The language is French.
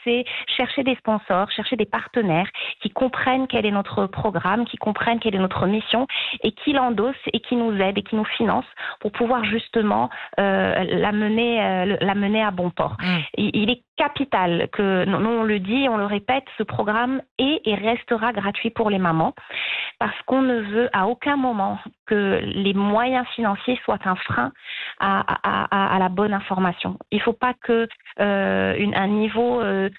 c'est chercher des sponsors, chercher des partenaires qui comprennent quel est notre programme, qui comprennent quelle est notre mission et qui l'endossent et qui nous aident et qui nous financent pour pouvoir justement la mener à bon port. Il est capital que, nous on le dit, on le répète, ce programme est et restera gratuit pour les mamans parce qu'on ne veut à aucun moment que les moyens financiers soient un frein à la bonne information. Il ne faut pas que un niveau